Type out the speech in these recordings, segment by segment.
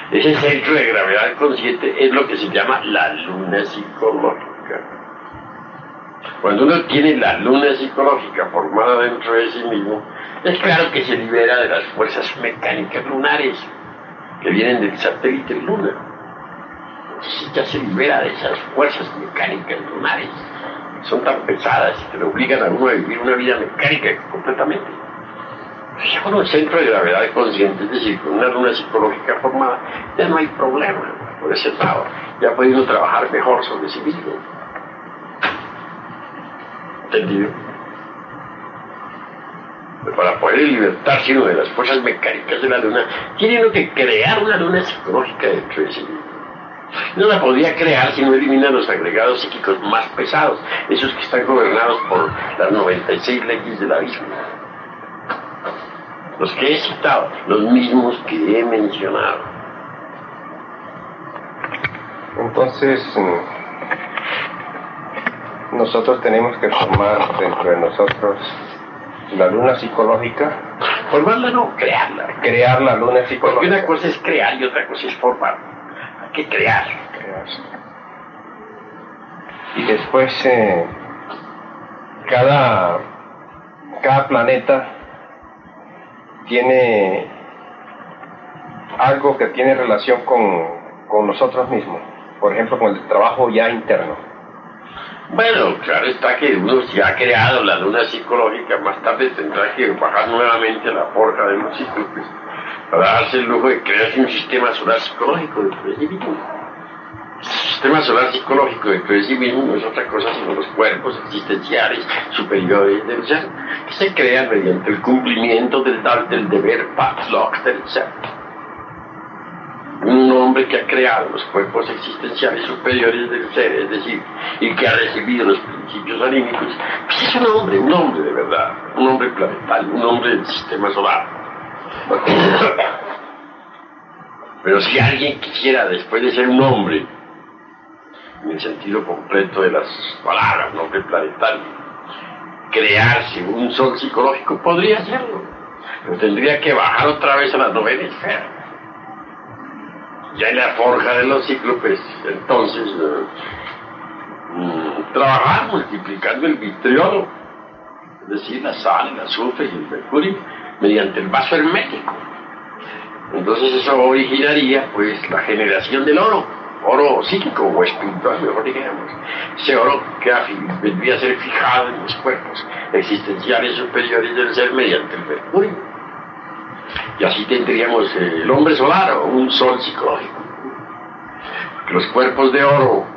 Ese centro de gravedad consciente es lo que se llama la luna psicológica. Cuando uno tiene la luna psicológica formada dentro de sí mismo, es claro que se libera de las fuerzas mecánicas lunares que vienen del satélite Luna. Entonces ya se libera de esas fuerzas mecánicas lunares. Son tan pesadas que le obligan a uno a vivir una vida mecánica completamente. Ya con un centro de gravedad consciente, es decir, con una luna psicológica formada, ya no hay problema por ese lado. Ya puede uno trabajar mejor sobre sí mismo. ¿Entendido? Pero para poder libertarse uno de las fuerzas mecánicas de la luna, tiene uno que crear una luna psicológica dentro de sí mismo. No la podría crear si no elimina los agregados psíquicos más pesados, esos que están gobernados por las 96 leyes del abismo. Los que he citado, los mismos que he mencionado. Entonces, nosotros tenemos que formar dentro de nosotros la luna psicológica. Formarla no, crearla. Crear la luna psicológica. Porque una cosa es crear y otra cosa es formar. Hay que crear. Y después, cada planeta tiene algo que tiene relación con nosotros mismos. Por ejemplo, con el trabajo ya interno. Bueno, claro está que uno si ha creado la luna psicológica, más tarde tendrá que bajar nuevamente a la forja de los cíclopes para darse el lujo de crearse un sistema solar psicológico dentro de sí mismo. El sistema solar psicológico dentro de sí mismo no es otra cosa sino los cuerpos existenciales superiores del ser, que se crean mediante el cumplimiento del deber Patlok del ser. Un hombre que ha creado los cuerpos existenciales superiores del ser, es decir, y que ha recibido los principios anímicos, pues es un hombre de verdad, un hombre planetario, un hombre del sistema solar. Pero si alguien quisiera, después de ser un hombre, en el sentido completo de las palabras, un hombre planetario, crearse un sol psicológico, podría hacerlo, pero tendría que bajar otra vez a la novena esfera. Ya en la forja de los cíclopes, entonces, trabajar multiplicando el vitriolo, es decir, la sal, el azufre y el mercurio, mediante el vaso hermético. Entonces eso originaría, pues, la generación del oro psíquico o espiritual, mejor digamos. Ese oro que vendría a ser fijado en los cuerpos existenciales superiores del ser mediante el mercurio. Y así tendríamos el hombre solar o un sol psicológico. Los cuerpos de oro,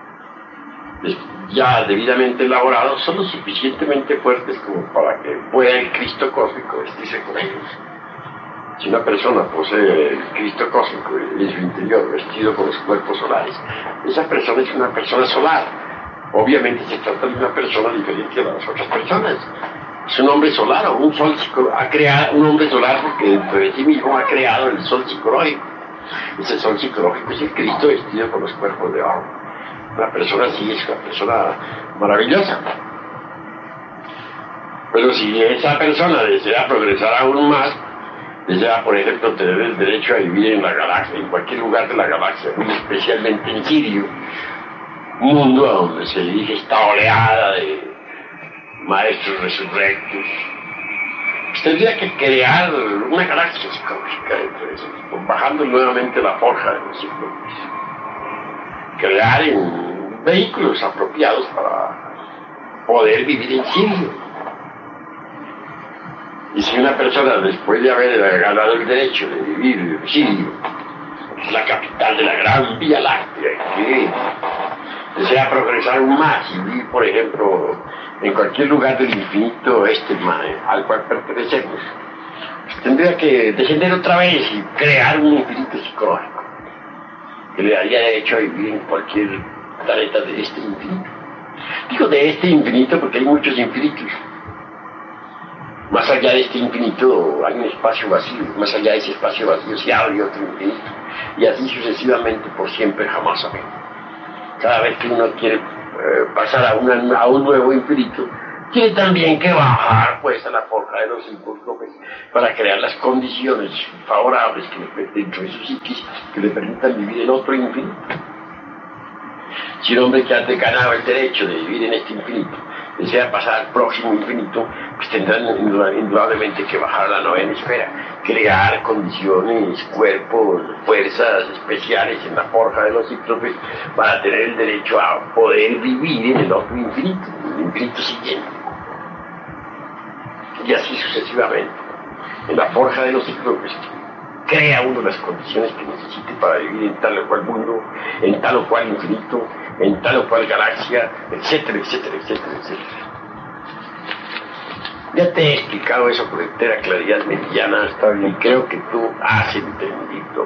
ya debidamente elaborados, son lo suficientemente fuertes como para que pueda el Cristo cósmico vestirse con ellos. Si una persona posee el Cristo cósmico en su interior vestido con los cuerpos solares, esa persona es una persona solar. Obviamente se trata de una persona diferente a las otras personas. Es un hombre solar o un sol psicológico. Ha creado un hombre solar porque dentro de sí mismo ha creado el sol psicológico. Ese sol psicológico es el Cristo vestido con los cuerpos de oro. Una persona así es una persona maravillosa. Pero si esa persona desea progresar aún más, desea, por ejemplo, tener el derecho a vivir en la galaxia, en cualquier lugar de la galaxia, muy especialmente en Sirio, un mundo a donde se dirige esta oleada de maestros resurrectos, pues tendría que crear una galaxia psicológica dentro de eso, bajando nuevamente la forja de los cíclopes, crear vehículos apropiados para poder vivir en Sirio. Y si una persona, después de haber ganado el derecho de vivir en Sirio, que es la capital de la gran Vía Láctea, que desea progresar aún más y vivir, por ejemplo, en cualquier lugar del infinito al cual pertenecemos, pues tendría que descender otra vez y crear un infinito psicológico que le daría derecho a vivir en cualquier planeta de este infinito. Digo de este infinito porque hay muchos infinitos. Más allá de este infinito hay un espacio vacío, más allá de ese espacio vacío se abre otro infinito, y así sucesivamente por siempre, jamás amén. Cada vez que uno quiere pasar a un nuevo infinito, tiene también que bajar pues a la forja de los cíclopes para crear las condiciones favorables que dentro de su psiquis que le permitan vivir en otro infinito. Si un hombre que ha ganado el derecho de vivir en este infinito desea pasar al próximo infinito, pues tendrán indudablemente que bajar a la novena esfera, crear condiciones, cuerpos, fuerzas especiales en la forja de los cíclopes para tener el derecho a poder vivir en el otro infinito, en el infinito siguiente. Y así sucesivamente. En la forja de los cíclopes crea uno las condiciones que necesite para vivir en tal o cual mundo, en tal o cual infinito, en tal o cual galaxia, etcétera, etcétera, etcétera, etcétera. Ya te he explicado eso con entera claridad meridiana, está bien, y creo que tú has entendido.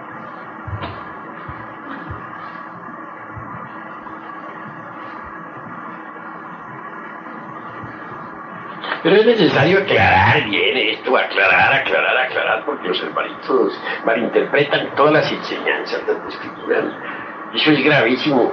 Pero es necesario aclarar bien esto, aclarar, porque los hermanitos malinterpretan todas las enseñanzas de la escritura. Eso es gravísimo.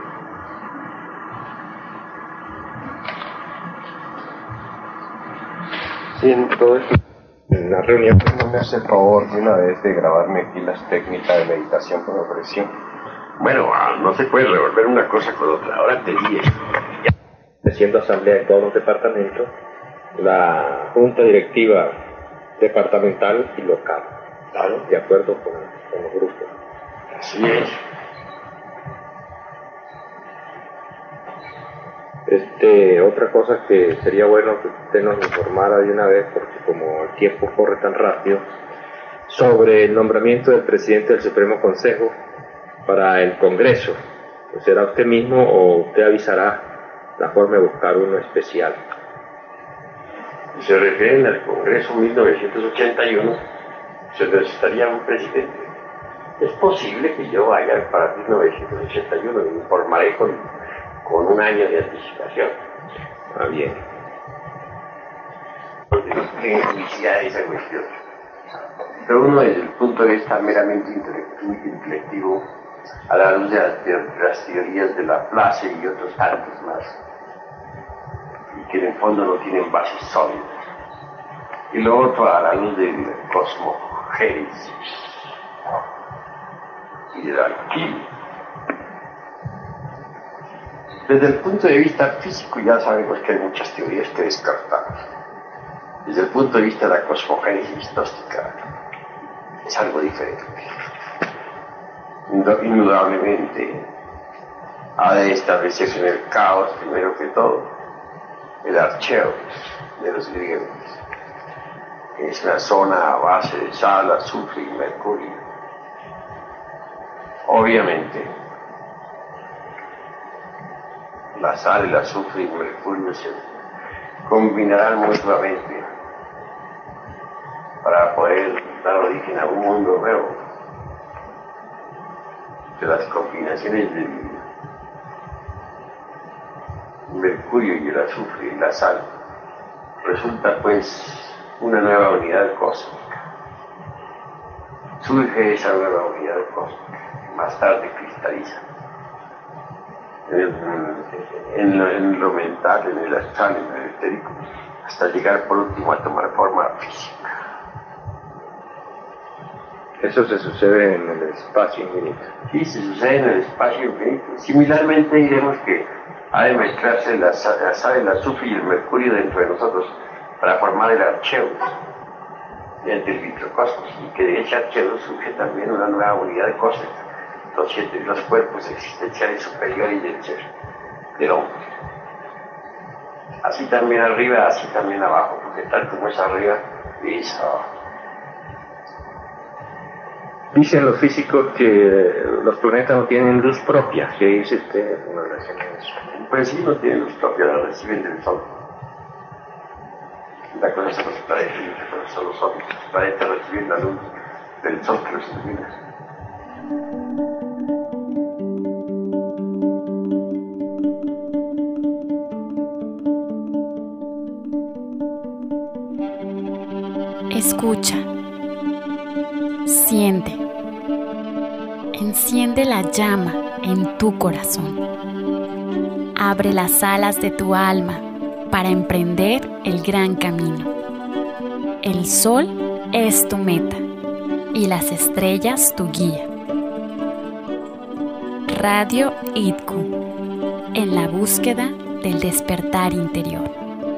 Sí, en todo esto, en la reunión, pues, no me hace el favor de una vez de grabarme aquí las técnicas de meditación que me ofreció. Bueno, no se puede revolver una cosa con otra. Ahora te di esto. Siendo asamblea de todos los departamentos, la junta directiva departamental y local, Claro. de acuerdo con los grupos. Así es. Otra cosa que sería bueno que usted nos informara de una vez, porque como el tiempo corre tan rápido, sobre el nombramiento del presidente del Supremo Consejo para el Congreso. ¿Será usted mismo o usted avisará la forma de buscar uno especial? Se refieren al Congreso 1981, se necesitaría un presidente. Es posible que yo vaya para 1981, me informaré con un año de anticipación. Ah, bien. Porque no tiene publicidad esa cuestión. Pero uno desde el punto de vista meramente intelectivo, a la luz de las teorías de Laplace y otros tantos más, y que en el fondo no tienen bases sólidas. Y lo otro a la luz del cosmogénesis y de la alquimia. Desde el punto de vista físico ya sabemos que hay muchas teorías que descartamos. Desde el punto de vista de la cosmogénesis gnóstica es algo diferente. Indudablemente ha de establecerse en el caos, primero que todo, el archeo de los griegos. Es una zona a base de sal, azufre y mercurio. Obviamente, la sal, el azufre y el mercurio se combinarán mutuamente para poder dar origen a un mundo nuevo. De las combinaciones del mercurio y el azufre y la sal resulta pues una nueva unidad cósmica. Surge esa nueva unidad cósmica, más tarde cristaliza en lo mental, en el astral, en el etérico, hasta llegar por último a tomar forma física. Eso se sucede en el espacio infinito. Sí, se sucede en el espacio infinito. Similarmente diremos que ha de mezclarse la sal, el azufre y el mercurio dentro de nosotros para formar el archeo entre el microcosmos, y que de ese archeo surge también una nueva unidad cósmica, los cuerpos existenciales superiores del ser, del hombre. Así también arriba, así también abajo, porque tal como es arriba, es abajo. Dicen los físicos que los planetas no tienen luz propia. ¿Qué dice usted con relación a eso? Pues sí, no tienen luz propia, la reciben del Sol. La cosa son los planetas, y otra cosa son los otros. Los planetas reciben la luz del Sol que los ilumina. Escucha, siente, enciende la llama en tu corazón, abre las alas de tu alma para emprender el gran camino. El sol es tu meta y las estrellas tu guía. Radio ITCU, en la búsqueda del despertar interior.